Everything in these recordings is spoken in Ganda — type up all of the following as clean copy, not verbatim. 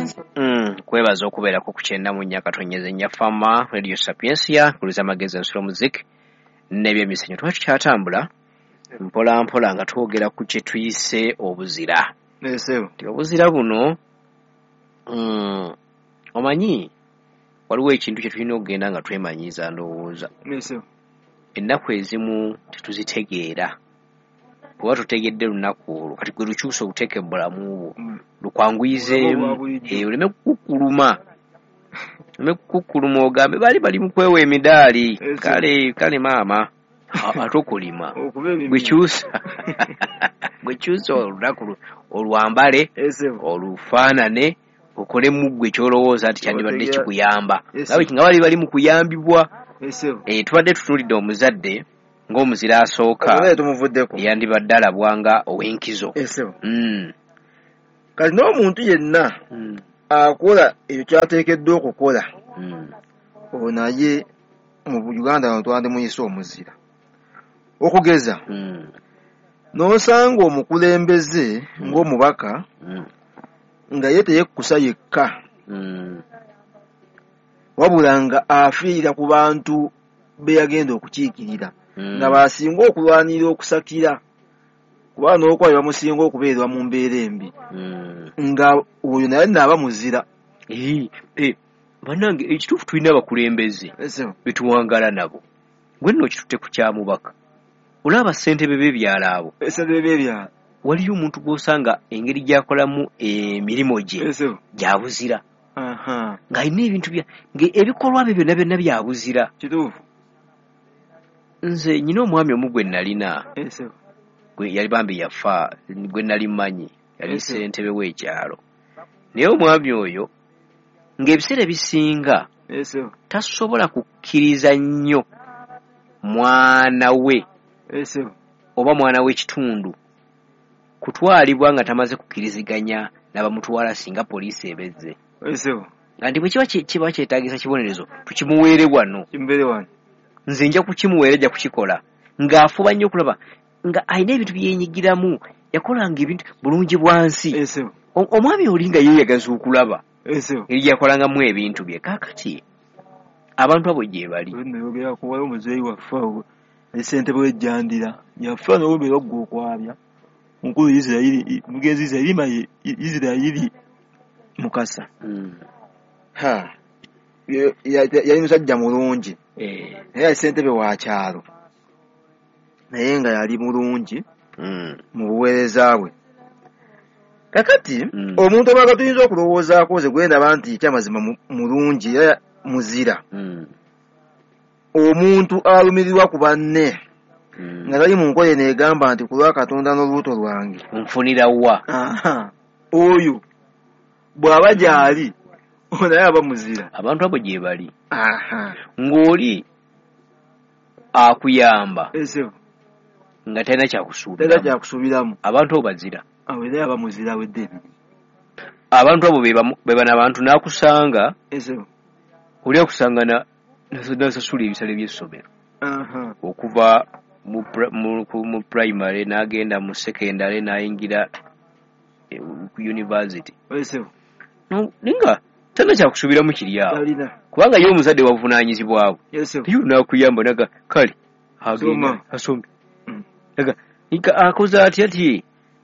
kwebaza okubeerako ku 94 katonyeze nnya fama radio sapiensia kuliza amagezi ensolo muziki n'ebyemisenyo twali tukyatambula mpola mpola nga twogera ku kye tuyise obuzira. Ti obuzira buno omanyi waliwo ekintu kye tulina okugenda nga twemanyiiza ndowooza. Ennaku ezimu tetuzitegeera kuba tutegedde lunaku olwo kati gwe lukyusa okuteeka ebulamu bwo lukwanguyizeemu oleme kukukkuluma ogambe bali mu kwewa emidaali kale maama ate okulima gwekyusa olunaku olwambale olufaanane okole muggwe kyolowooza nti kyandibadde kikuyamba nga bali mu kuyambibwa. Tubadde tutuulidde omuzadde ng'omuzira asooka yandibadde alabwanga ow'enkizo. Kati n'omuntu yenna akola ekyo kyateekeddwa okukola olwo naye mu Uganda wano twandimuyisa omuzira. Okugeza n'osanga omukulembeze ng'omubaka nga ye teyekkusa yekka wabula nga afiira ku bantu be yagenda okukiikirira nga basinga okulwanira okusakira kuba n'okwali bamusinga okubeerwa mu mbeera embi nga oyo naye naaba muzira. Bannange ekituufu tulina abakulembeze betuwangala nabo gwe nno kitutte ku kyamubaka olaba ssentebe b'ebyalo abo waliyo omuntu gw'osanga engeri gy'akolamu emirimu gye gyabuzira ng'alina ebintu ebikolwa bye byonna byabuzira. Nze nyina omwami omu gwe nalina yali bambi yafa gwe nali mmanyi yali ssentebe w'ekyalo naye omwami oyo ng'ebiseera bisinga tasobola kukkiriza nnyo mwana we oba mwana w'ekitundu kutwalibwa nga tamaze kukkiriziganya n'abamutwala singa poliisi ebezze. Nti bwe kiba kyetaagisa kibonerezo tukimuweere wano nze nja kukimuweera ajja kukikola ng'afuba nnyo okulaba nga alina ebintu byenyigiramu yakolanga ebintu bulungi bwansi. Omwami oli nga yeeyagaza okulaba eri gyakolangamu ebintu bye kaakati abantu abo gye bali. Kubayo omuzeeyi waffe ssentebe w'ejjandira yafa n'olubeera gwe okwabya mukulu mugenzi Isirayiri Mukasa yali musajja mulungi naye yali ssentebe wa kyalo naye nga yali mulungi mu buweereza bwe. Kakati omuntu omwaga tuyinza okulowoozaako ze gwendaba nti kyamazima mulungi era muzira omuntu alumirirwa ku banne nga tali mu nkola neegamba nti ku lwa Katonda n'olubuto lwange nfunira wa oyo bw'aba gy'ali naye aba muzira. Abantu abo gye bali ng'oli akuyamba nga talina kyakusuubiramu abantu abo bazira naye aba muzira wedde. Abantu abo be bana abantu n'akusanga oli akusanga nasasula ebisale by'essomero okuva mu primary n'agenda mu secondary n'ayingira ku university ninga talina kyakusuubiramu kiri awo kubanga ye omuzadde wabuvunaanyizibwabwe naye n'akuyamba naga kale agenda asome akoze atya ti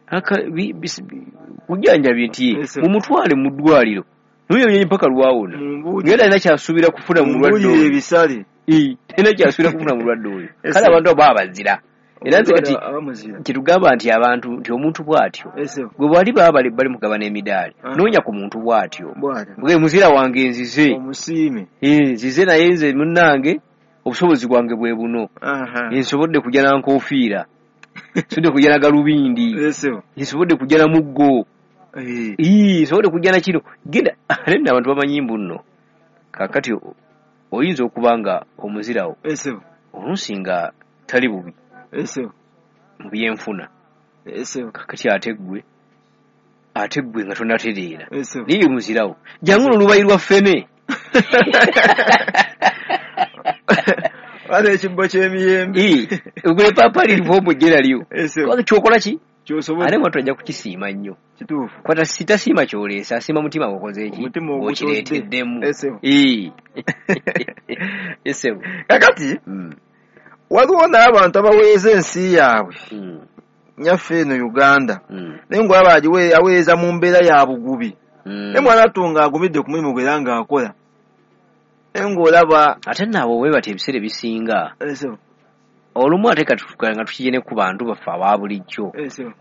kujanjabye nti mumutwale mu ddwaliro noyo mpaka lwawona ngenda alina kyasuubira kufuna mu mulwadde oyo talina kyasuubira kufuna mu mulwadde oyo kale abantu abo baba bazira. Era nze kati kitugamba nti abantu nti omuntu bw'atyo gwe bwali baba bali mugabana emidaali noonya ku muntu bw'atyo bwe muzira wange nzize nzize naye nze munnange obusobozi bwange bwe buno nsobodde kujja na nkoofiira nsobodde kujja na galubindi nsobodde kujja na muggo nsobodde kujja na kino genda ate nno abantu bamanyi mbu nno kaakati oyinza okuba nga omuzirawo oluusi nga tali bubi mu byenfuna kakati ate ggwe nga tonatereera naye muzirawo jangu n'olubayi lwa ffene ate ekibbo ky'emiyembe gwe paapali liva omujje nalyo kyokola ki ate mwatu ajja kukisiima nnyo kwata sitasiima kyoleesa asiima mutima gukoze eki okireeteddemu esebo kakati waliwo n'abantu abaweeza ensi yaabwe nyaffe eno Uganda naye ng'olaba aweeza mu mbeera ya bugubi naye mwana atunga agumidde ku mulimu gwe era ng'akola naye ng'olaba ate naabo bwe bati ebiseera ebisinga olumu ate nga tukigene ku bantu baffe aba bulijjo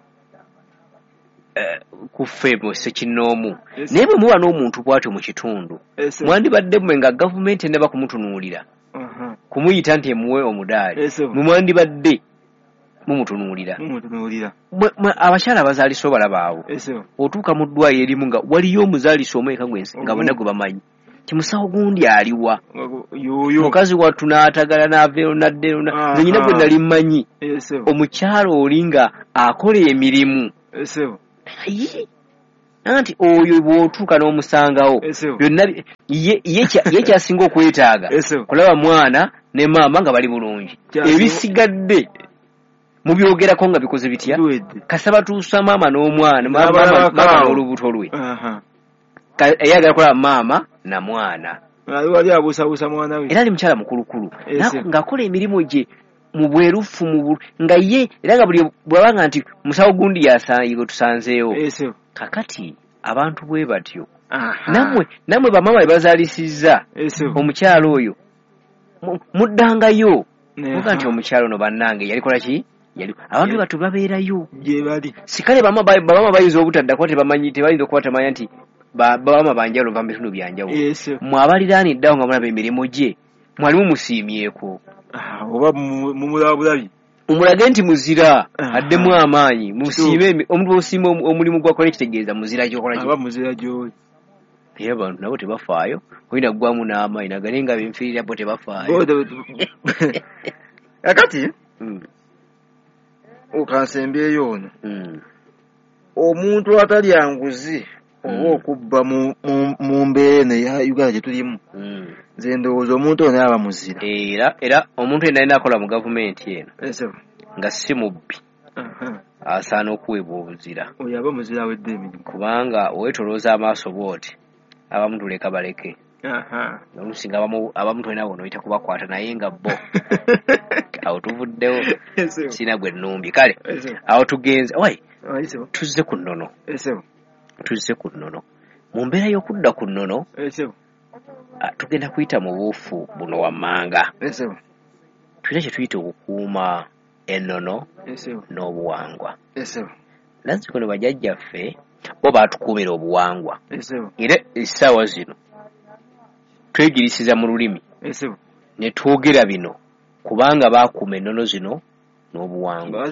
kuffe mu ssekinnoomu naye bwe muba n'omuntu bw'atyo mu kitundu mwandibadde mmwe nga gavumenti ennaba kumutunuulira kumuyita nti emuwe omudaali mwe mwandibadde mumutunuulira abakyala abazaalisa obalaba abo otuuka mu ddwaliro erimu nga waliyo omuzaalisa omweka nga bonna gwe bamanyi kimusawo gundi aliwa mukazi wattu n'atagala n'aveero n'addeero nenyina gwe nali mmanyi omukyala oli nga akola emirimu anti oyo bw'otuuka n'omusangawo byonna ye kyasinga okwetaaga kulaba mwana ne maama nga bali bulungi ebisigadde mubyogerako nga bikoze bitya kasaba tuusa maama n'omwana maama n'olubuto lwe eyagala kulaba maama na mwana wali abuusabuusa mwana we era ali mukyala mukulukulu ng'akola emirimu gye mu bwerufu nga ye era nga buli bwabanga nti musawo gundi yasanyigo tusanzeewo kakati abantu bwe batyo namwe bamaama be bazaalisizza omukyala oyo muddangayo muga nti omukyala ono bannange yalikola ki abantu batu babeerayo sikale bamaama bayinza obutaddakuba tebayinza okuba tamanya nti bamaama banjawulo va mu bitundu byanjawulo mwabaliraaniddawo nga mulaba emirimu gye mwalimu musiimyeko oba mumulaba bulabi omulage nti muzira addemu amaanyi musiime omuntu osiima omulimu gwakola ekitegeeza muzira gyokola muzira gyoli naye abantu nabo tebafaayo olina ggwamu n'amaanyi nagale nga benfiirira bo tebafaayo kakati okansembyeyo ono omuntu atalya nguzi oba okubba mu mbeera eno eya Uganda gye tulimu nze ndowooza omuntu ono aba muzira era omuntu yenna alina akola mu gavumenti eno nga si mubbi asaana okuweebwa obuzira oyo aba muzira awedde emirimu kubanga weetolooza amaaso bw'oti abamu tuleka baleke olusinga abamu tolina bona oyita kubakwata naye nga bo awo tuvuddewo sina gwe nnumbi kale awo tugenze tuzze ku nnono mu mbeera y'okudda ku nnono tugenda kuyita mu buufu buno wammanga tulina kye tuyita okukuuma ennono n'obuwangwa nazziko ne bajjajjaffe bo baatukuumira obuwangwa era essaawa zino twegirisiza mu lulimi ne twogera bino kubanga baakuuma ennono zino n'obuwangwa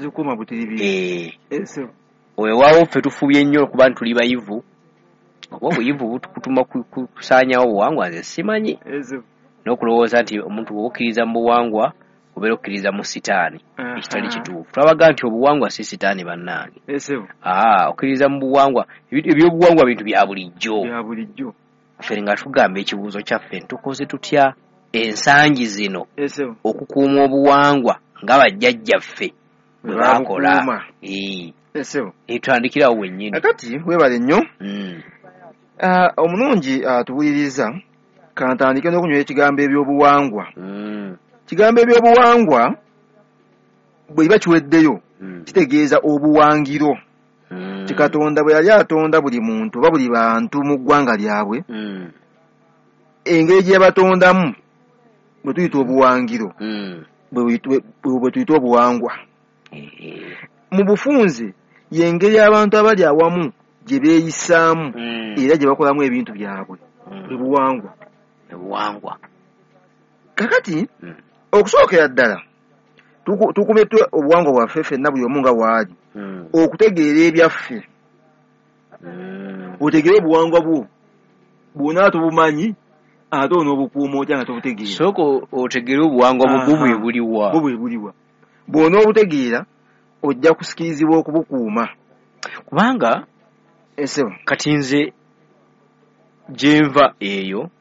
oyo waawo ffe tufubye nnyo okuba tuli bayivu oba obuyivu butuma kusaanyawo obuwangwa nze simanyi n'okulowooza nti omuntu bw'obukkiriza mu buwangwa obeera okkiriza mu sitaani ekitali kituufu twabaga nti obuwangwa si sitaani bannange okkiriza mu buwangwa ebyobuwangwa bintu bya bulijjo ffe nga tugamba ekibuuzo kyaffe ntukoze tutya ensangi zino okukuuma obuwangwa nga bajjajjaffe bwe baakola etwandikirawo wennyini akati webale nnyo omulungi atuwuliriza kantandike n'okunywa ekigambo ebyobuwangwa kigambo ebyobuwangwa bwe kiba kiweddeyo kitegeeza obuwangiro ti Katonda bwe yali atonda buli muntu oba buli bantu mu ggwanga lyabwe engeri gye yabatondamu bwe tuyita obuwangiro bwe tuyita obuwangwa mu bufunze y'engeri abantu abali awamu gye beeyisaamu era gye bakolamu ebintu byabwe ebuwangwa kakati okusookera ddala tukume obuwangwa bwaffe ffenna buli omu nga bw'ali okutegeera ebyaffe otegeere obuwangwa bwo bwona tubumanyi ate onoobukuuma otya nga tobutegeera sooka otegeere obuwangwa bwo bwe buliwa bwona obutegeera ojja kusikirizibwa okubukuuma kubanga kati nze gyenva eyo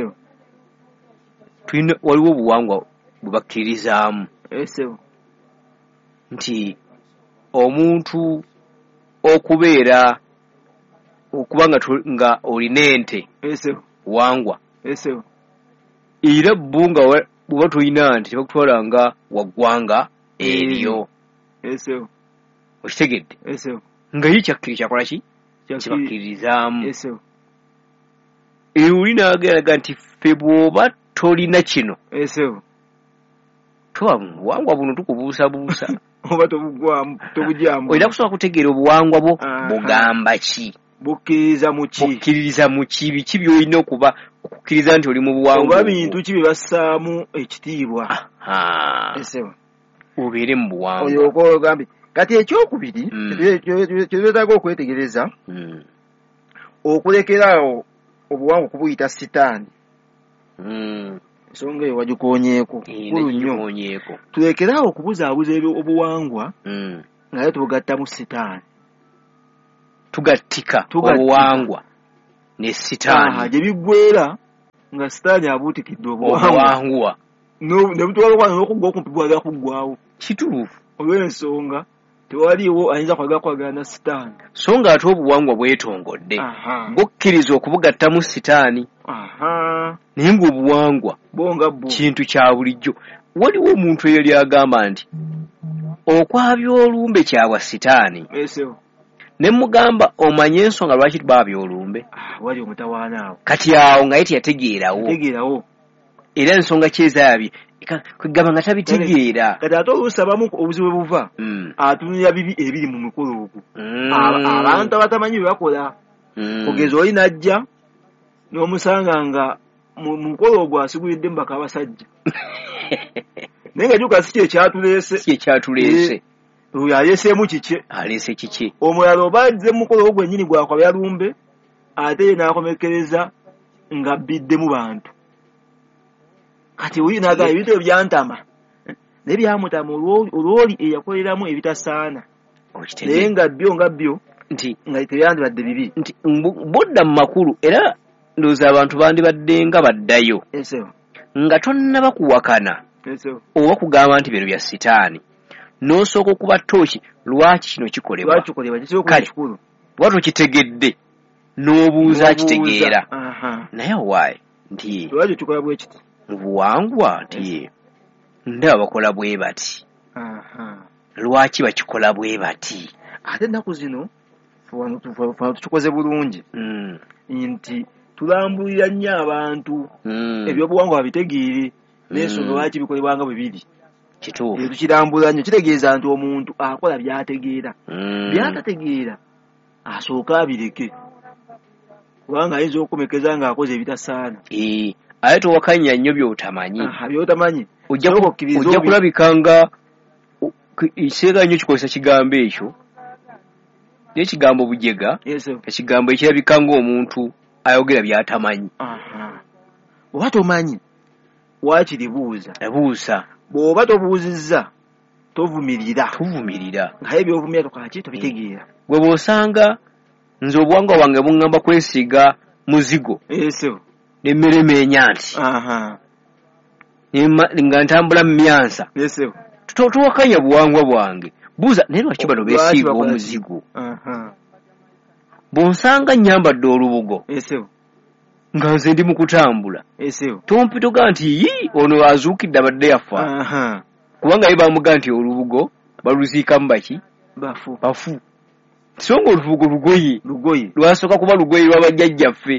waliwo obuwangwa bwe bakkirizaamu nti omuntu okubeera okubanga nga olina ente wangwa era bunga bw'oba tolina nti tebakutwalanga waggwanga eryo okitegedde nga ye kyakkiri kyakola ki kibakkiririzaamu oli n'ageraga nti ffe bw'oba tolina kino toba mu buwangwa buno tukubuusabuusa oba tobugyamu olina kusobola kutegeera obuwangwa bwo bugamba ki bukkiririza mu ki biki by'olina okukkiriza nti oli mu buwangwa oba bintu ki bye bassaamu ekitiibwa obeere mu buwangwa olyoka ogambye kati ekyokubiri kyetwetaaga okwetegereza okulekeraawo obuwangwa okubuyita sitaani ensonga eyo wagikoonyeeko kulu nnyo tulekeraawo okubuzaabuza obuwangwa naye tubugattamu sitaani tugattika obuwangwa ne sitaani gye biggweera nga sitaani abuutikidde obuwangwa ne butwala n'okugwa okumpi bwagala kuggwawo kituufu olw'ensonga tewaliiwo ayinza kwagala na sitaani so nga ate obuwangwa bwetongodde bukkiriza okubugattamu sitaani naye ng'obuwangwa kintu kya bulijjo waliwo omuntu eyali agamba nti okwabya olumbe kyabwa sitaani ne mugamba omanye ensonga lwaki baabya olumbe wali omutawaana awo kati awo nga ye teyategeerawo era ensonga kyezayabye kwegamba nga tabitegeera kati ate oluusi abamu obuzibu bwe buva atunulira bibi ebiri mu mukolo ogwo abantu abatamanyi bye bakola kugeza oli najja n'omusanga nga mu mukolo ogwo asigulidde mu baka abasajja naye nga juka si kyekyatuleese aleeseemu kiki omulala oba azze mu mukolo ogwo gwennyini gwakwabya lumbe ate ye n'akomekereza nga bbiddemu bantu kati uyu naga ebintu ebyo byantama naye byamutama olwoli eyakoleramu ebitasaana naye nga byo nti nga tebyandibadde bibi nti budda mu makulu era ndowooza abantu bandibadde nga baddayo nga tonnaba kuwakana oba kugamba nti bino bya sitaani n'osooka okuba tooki lwaki kino kikolebwa kale oba tokitegedde n'obuuza kitegeera naye owaayi nti lwaki kikola bwe kiti mu buwangwa nti ndaba bakola bwe bati lwaki bakikola bwe bati ate ennaku zino fano tukikoze bulungi nti tulambulira nnyo abantu ebyobuwangwa babitegeere n'ensonga lwaki bikolebwanga bwe biri kituufu tukirambula nnyo kitegeeza nti omuntu akola by'ategeera by'atategeera asooka abireke kubanga ayinza okukomekeza ng'akoze ebitasaana ate towakanya nnyo by'otamanyi ojja kulabikanga ekiseera nnyo kikozesa kigambo ekyo n'ekigambo bujega ekigambo ekirabika ng'omuntu ayogera by'atamanyi oba tomanyi waakiri buuza bw'oba tobuuzizza tovumirira ngaye by'ovumira tokaki tobitegeera gwe bw'osanga nze obuwangwa bwange buŋŋamba kwesiiga muzigo n'emmeremeenya nti nga ntambula mu myansa towakanya buwangwa bwange buuza naye lwaki bano beesiiga omuzigo bw'onsanga nnyambadde olubugo nga nze ndi mu kutambula tompitoga nti ono azuukidde abadde yafa kubanga ye bamuga nti olubugo baluziikamu baki bafu so nga olubugo lugoye lwasooka kuba lugoye lw'abajjajjaffe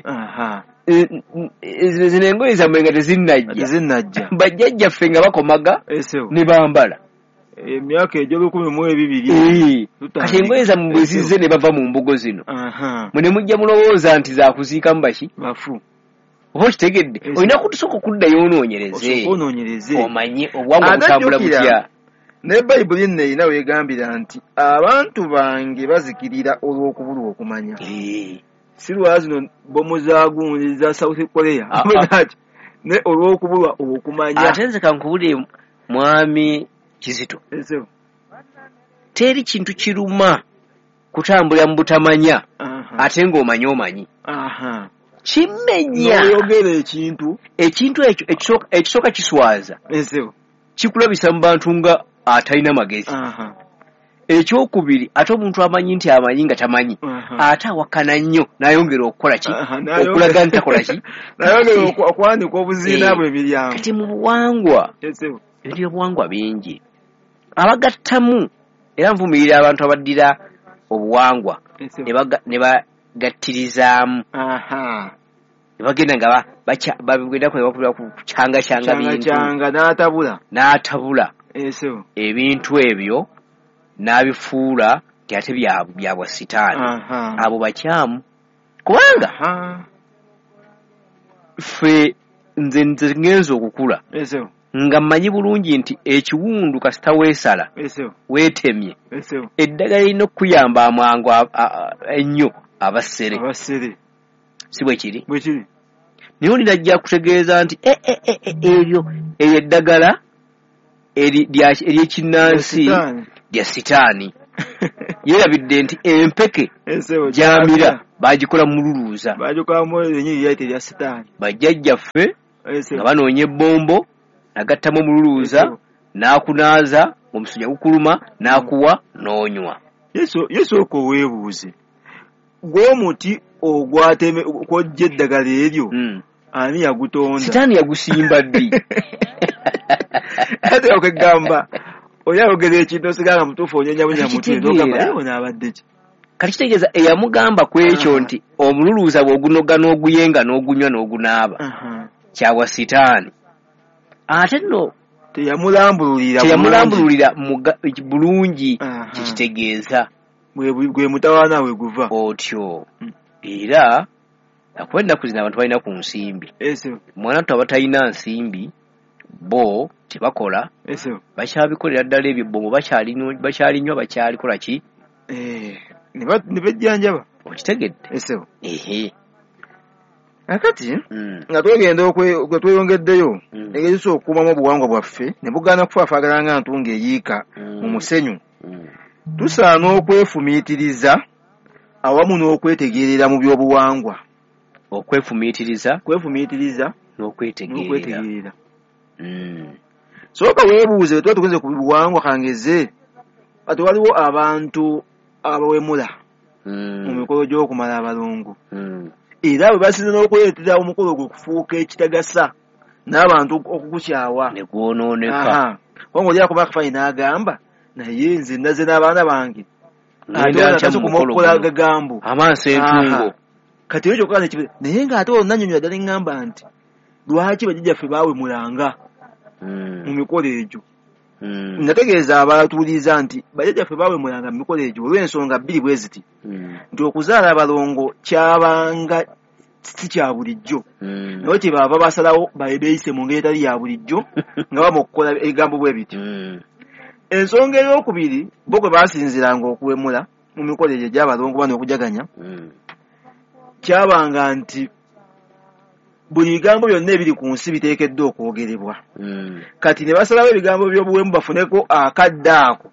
zino engoye zammwe nga tezinnajja bajjajjaffe nga bakomaga ne bambala emyaka egy'olukumi kati engoye zammwe bwe zizze ne bava mu mbugo zino mwe ne mujja mulowooza nti zakuziikamu baki bafu oba okitegedde olina kutusooka okuddayo onoonyereze omanye obuwangwa butambula butya ne bayibuli nno erina weegambira nti abantu bange bazikirira olw'okubulwa okumanya si lwa zino bomu zaagundi za South Korea ne olw'okubulwa okumanya ate nze kankubule mwami Kizito teri kintu kiruma kutambula mu butamanya ate ng'omanya omanyi kimenya oyogera ekintu ekyo ekisooka kiswaza kikulabisa mu bantu nga atalina magezi ekyokubiri ate omuntu amanyi nti amanyi nga tamanyi ate awakana nnyo n'ayongera okukola ki okulaga nti takola ki n'ayongera okwanika obuziina bwe emiryango. Kati mu buwangwa ebyobuwangwa bingi abagattamu era nvumirira abantu abaddira obuwangwa ne bagattirizaamu ne bagenda nga bagenda ku kyanga bintu n'atabula ebintu ebyo n'abifuula nti ate bya bwa sitaani. Abo bakyamu kubanga ffe nze ngenza okukula nga mmanyi bulungi nti ekiwundu kasita weesala weetemye eddagala lirina okukuyamba amangu ennyo abasere si bwe kiri naye oli najja kutegeeza nti eryo eddagala ery'ekinnansi lya sitaani yeerabidde nti empeke gy'amira baagikola mululuuza bajjajjaffe nga banoonya ebbombo nagattamu omululuuza n'akunaaza omusujja gukuluma n'akuwa n'onywa. Yesooka oweebuuze gw'omuti ogwateme kwojja eddagala eryo ani yagutonda? Sitaani yagusimba ddi? Ate okugamba oyayogera ekintu osigala mutuufu onyonyabunya mutwe n'ogamba naye onaabadde ki? Kati kitegeeza eyamugamba ku ekyo nti omululuuza bw'ogunoga n'oguyenga n'ogunywa n'ogunaaba kyawa sitaani. Ate nno teyamulambululira bulungi kikitegeeza gwe mutawaana we guva otyo. Era akuba ennaku zino abantu balina ku nsimbi. Mwana tu abatalina nsimbi bo tebakola bakyabikolera ddala ebyo bombo bakyalinywa bakyalikola ki ne bejjanjaba okitegedde. Akati nga twegenda gwe tweyongeddeyo engeri okukuumamu obuwangwa bwaffe ne bugaana kufaafaagana nga ntunga eyiika mu musenyu, tusaana okwefumiitiriza awamu n'okwetegerera mu byobuwangwa. Kwefumiitiriza n'okwetegerera. Sooka weebuuze tuba tugenze ku buwangwa kangeze kati waliwo abantu abawemula mu mikolo gy'okumala abalongo era bwe basize n'okuleetera omukolo gwe kufuuka ekitagasa n'abantu okukukyawa ne gwonooneka. Wanga oli akuba akafaanyi n'agamba naye nze naze n'abaana bange ate onakasukuma okukola agagambo amansi entungo. Kati ekyo kyokka nekibe naye ng'ate olunanyonyola ddala eŋŋamba nti lwaki bajjajjaffe baawemulanga mu mikolo egyo. Nategeeza abatuuliza nti bajjajjaffe baawemulanga mu mikolo egyo olw'ensonga bbiri bwe ziti nti okuzaala abalongo kyabanga si kya bulijjo naye kyebaava basalawo beeyise mu ngeri etali ya bulijjo nga bama okukola ebigambo bwe biti. Ensonga ey'okubiri bo gwe baasinziranga okuwemula mu mikolo egyo egy'abalongo bano okujaganya kyabanga nti buli bigambo byonna ebiri ku nsi biteekeddwa okwogerebwa. Kati ne basalawo ebigambo by'obuwemu bafuneko akadde ako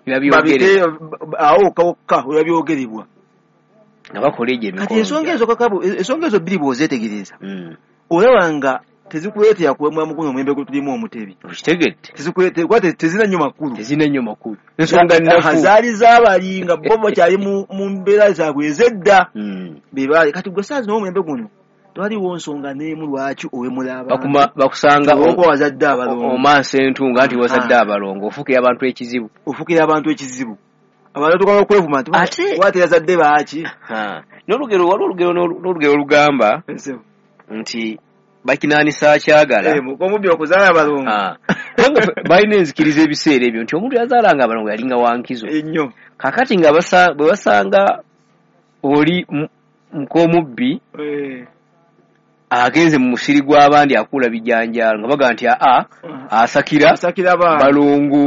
awo okawokka we babyogerebwa nga bakola egyo emikolo. Kati ensonga ezo bbiri bw'ozeetegereza olaba nga tezikuleetera kuwemula muguno omwembe gwe tulimu omutebi. Okitegedde tezina nnyo makulu. Ensonga nnafu zaali zaabali nga bo bakyali mu mbeera zaabwe ez'edda bebaali. Kati gwe saazi n'omwembe guno twaliwo nsonga n'emu lwaki owemula abantu bakusanga wazadde abalongo omansi entunga nti wazadde abalongo ofukira abantu ekizibu abantu tukaba okwevuma nti wati yazadde baaki. N'olugero waliwo n'olugero olugamba nti bakinaanisa kyagala omubbi okuzaala abalongo balina enzikiriza ebiseera ebyo nti omuntu yazaalanga abalongo yalinga wankizo ennyo. Kakati nga bwe basanga oli nk'omubbi agenze mu musiri gw'abandi akuula bijanjaalo nga baga nti asakira balongo.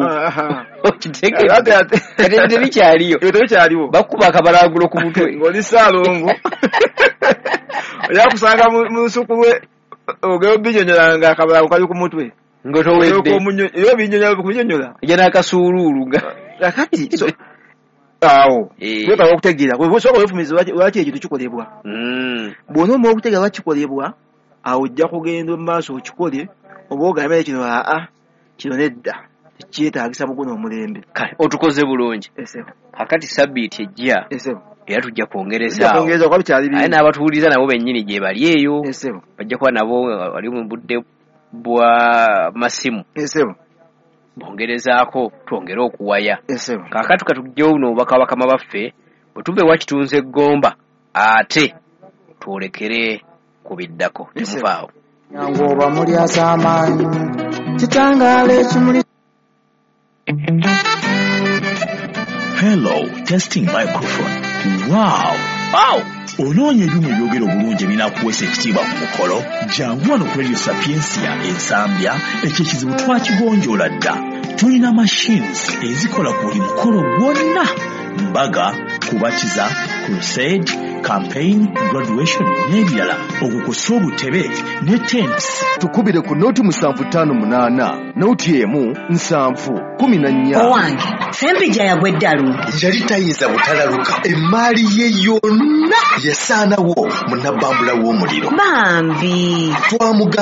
Tebikyaliyo bakuba akabalangulo ku mutwe ng'oli Ssaalongo oyakusanga mu lusuku lwe ogera obinyonyolanga akabalango kali ku mutwe ng'otowedde binyonyola kubinyonyola ejja n'akasuuluulu kati awo twetaba okutegeera soka wefumiza lwaki ekyo tekikolebwa. Bw'ona oma okutegeera lwaki kikolebwa awo ojja kugenda mu maaso okikole oba ogambe kino kino nedda kyetaagisa buguna omulembe. Kale otukoze bulungi. Kakati sabbiiti ejja era tujja kwongerezaawo aye n'abatuwuliriza nabo bennyini gye bali eyo bajja kuba nabo wali mu budde bwa masimu bongerezaako twongere okuwaya. Kaakati katugjewo buno obubaka bakama baffe bwe tuve wakitunze eggomba ate twolekere ku biddako temuvaawo. Oba muli az'amaanyi kitangaala ekimuli. Hello, testing microphone. Wow! Onoonya ebyuma ebyogera obulungi ebinakuweesa ekitiibwa ku mukolo? Jangu wano ku Radio Sapiensia Ensambya, ekyo ekizibu twakigonjoola dda. Tulina machines ezikola ku buli mukolo gwonna. Mbaga, kubatiza, crusade, campaign, graduation n'ebirala okukosa obutebe ne tents. Tukubire ku noti 758 noti emu 714. Owange Sempija yagweddalu yali tayinza butalaluka emmaali ye yonna yasaanawo mu nnabbambula w'omuliro. Bambi twamuga